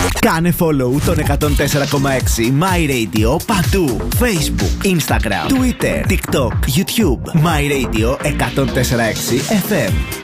Κάνε follow τον 104,6 My Radio παντού. Facebook, Instagram, Twitter, TikTok, YouTube. My Radio 104,6 FM.